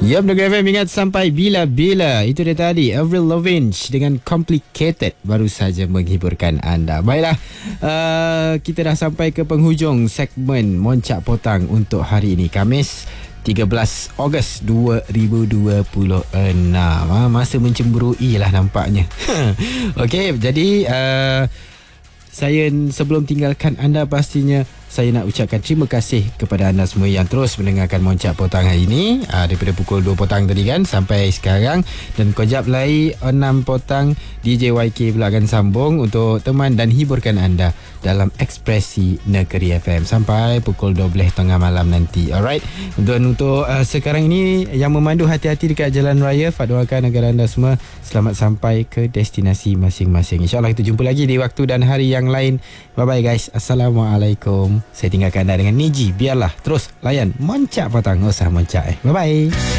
Yup, Negeri FM ingat sampai bila-bila. Itu dia tadi, Avril Lavigne dengan Complicated baru saja menghiburkan anda. Baiklah, kita dah sampai ke penghujung segmen Moncak Potang untuk hari ini, Khamis 13 Ogos 2026. Masa mencemburui lah nampaknya. Okey, jadi saya sebelum tinggalkan anda, pastinya saya nak ucapkan terima kasih kepada anda semua yang terus mendengarkan Moncak Potang hari ini, daripada pukul 2 petang tadi kan sampai sekarang. Dan kejap lagi 6 petang DJ YK pula akan sambung untuk teman dan hiburkan anda dalam Ekspresi Negeri FM sampai pukul 12 tengah malam nanti. Alright, dan untuk sekarang ini yang memandu, hati-hati dekat jalan raya. Fak doakan agar anda semua selamat sampai ke destinasi masing-masing. InsyaAllah kita jumpa lagi di waktu dan hari yang lain. Bye-bye guys. Assalamualaikum. Saya tinggalkan anda dengan Niji. Biarlah terus layan Moncak Potang. Usah moncak. Bye-bye.